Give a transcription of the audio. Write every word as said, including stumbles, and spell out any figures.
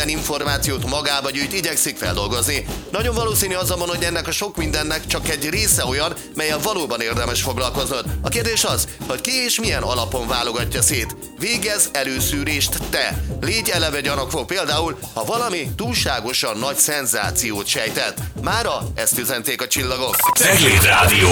minden információt magába gyűjt, igyekszik feldolgozni. Nagyon valószínű azonban, hogy ennek a sok mindennek csak egy része olyan, melyen valóban érdemes foglalkoznod. A kérdés az, hogy ki és milyen alapon válogatja szét. Végez előszűrést te. Légy eleve gyanakvó például, ha valami túlságosan nagy szenzációt sejtett. Mára ezt üzenték a csillagok. Cegléd Rádió.